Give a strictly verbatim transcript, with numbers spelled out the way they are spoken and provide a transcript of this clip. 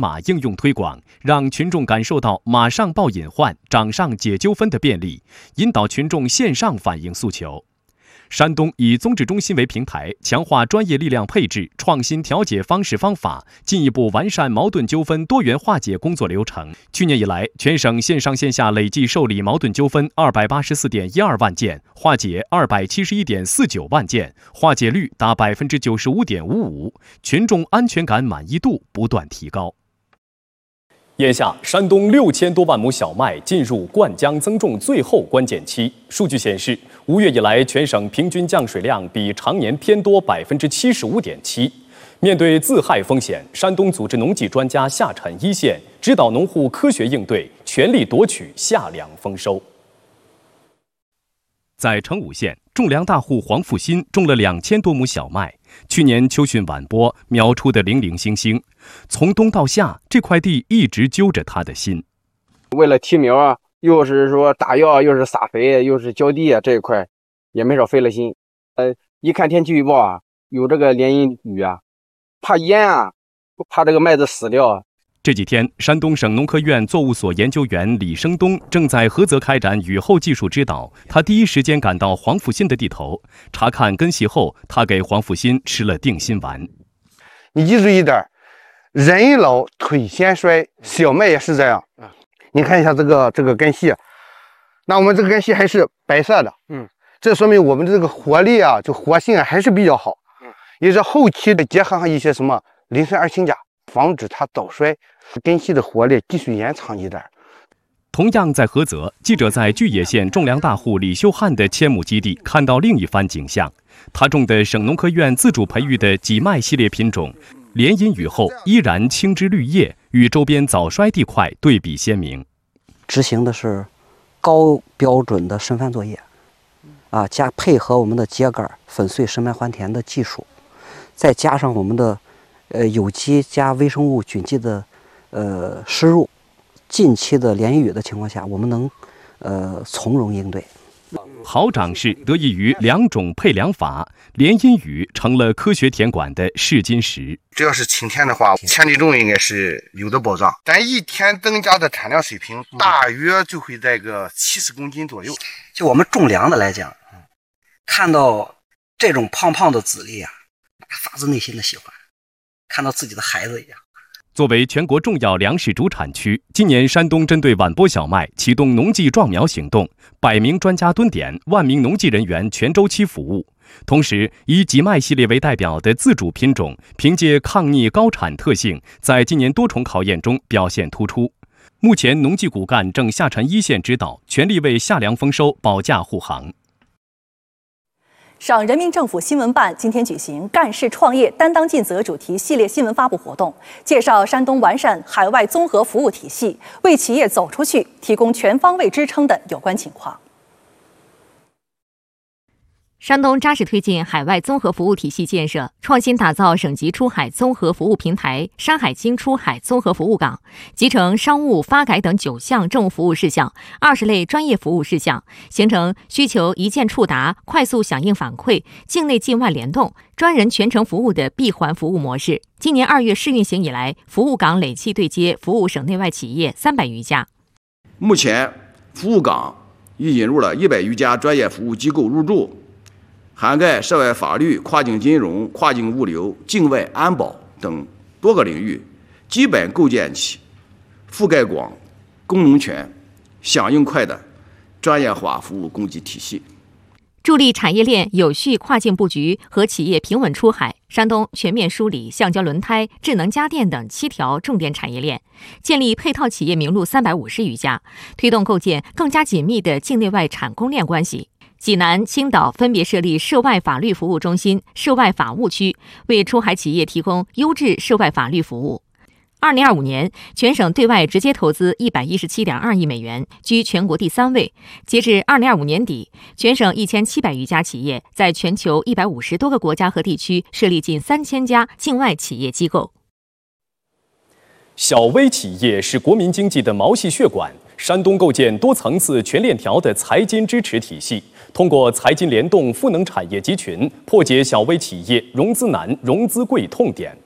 码应用推广，让群众感受到马上报隐患、掌上解纠纷的便利，引导群众线上反映诉求。山东以综治中心为平台，强化专业力量配置，创新调解方式方法，进一步完善矛盾纠纷多元化解工作流程。去年以来，全省线上线下累计受理矛盾纠纷二百八十四点一二万件，化解二百七十一点四九万件，化解率达百分之九十五点五五，群众安全感满意度不断提高。眼下，山东六千多万亩小麦进入灌浆增重最后关键期。数据显示，五月以来，全省平均降水量比常年偏多百分之七十五点七。面对自害风险，山东组织农技专家下沉一线，指导农户科学应对，全力夺取夏粮丰收。在成武县，种粮大户黄富新种了两千多亩小麦。去年秋汛晚播，苗出的零零星星，从冬到夏，这块地一直揪着他的心。 为了提苗啊，又是说打药，又是撒肥，又是浇地啊，这一块也没少费了心。呃，一看天气预报啊，有这个连阴雨啊，怕淹啊，怕这个麦子死掉啊。 这几天，山东省农科院作物所研究员李生东正在菏泽开展雨后技术指导。他第一时间赶到黄富新的地头，查看根系后，他给黄富新吃了定心丸。 你记住一点，人一老腿先衰，小麦也是这样。你看一下这个这个根系，那我们这个根系还是白色的，嗯，这说明我们这个活力啊，就活性啊还是比较好。嗯，也是后期的结合上一些什么磷酸二氢钾，防止它早衰。根系的活力继续延长一点。 同样在菏泽，记者在巨野县种粮大户李秀汉的千亩基地看到另一番景象。他种的省农科院自主培育的己麦系列品种，连阴雨后依然青枝绿叶，与周边早衰地块对比鲜明。 执行的是高标准的深翻作业，啊，加配合我们的秸秆粉碎深埋还田的技术，再加上我们的呃有机加微生物菌剂的呃施入，近期的连阴雨的情况下，我们能呃从容应对。 好长势得益于两种配粮法，连阴雨成了科学田管的试金石。 只要是晴天的话，前体重应该是有的保障。咱一天增加的产量水平大约就会在个七十公斤左右。 就我们种粮的来讲，看到这种胖胖的籽粒啊，发自内心的喜欢，看到自己的孩子一样。 作为全国重要粮食主产区，今年山东针对晚播小麦启动农技壮苗行动，百名专家蹲点，万名农技人员全周期服务。同时，以己麦系列为代表的自主品种，凭借抗逆高产特性，在今年多重考验中表现突出。目前，农技骨干正下沉一线指导，全力为夏粮丰收保驾护航。 省人民政府新闻办今天举行“干事创业，担当尽责”主题系列新闻发布活动，介绍山东完善海外综合服务体系，为企业走出去提供全方位支撑的有关情况。 山东扎实推进海外综合服务体系建设，创新打造省级出海综合服务平台山海经出海综合服务港，集成商务、发改等九项政务服务事项、二十类专业服务事项，形成需求一键触达、快速响应反馈、境内境外联动、专人全程服务的闭环服务模式。今年二月试运行以来，服务港累计对接服务省内外企业三百余家。 目前，服务港已引入了一百余家专业服务机构入驻，涵盖涉外法律、跨境金融、跨境物流、境外安保等多个领域，基本构建起覆盖广、功能全、响应快的专业化服务供给体系。 助力产业链有序跨境布局和企业平稳出海，山东全面梳理橡胶轮胎、智能家电等七条重点产业链，建立配套企业名录三百五十余家，推动构建更加紧密的境内外产供链关系。济南、青岛分别设立涉外法律服务中心、涉外法务区，为出海企业提供优质涉外法律服务。二零二五年，全省对外直接投资一百一十七点二亿美元，居全国第三位。截至二零二五年底，全省一千七百余家企业在全球一百五十多个国家和地区设立近三千家境外企业机构。 小微企业是国民经济的毛细血管，山东构建多层次全链条的财金支持体系。通过财金联动赋能产业集群，破解小微企业融资难、融资贵痛点。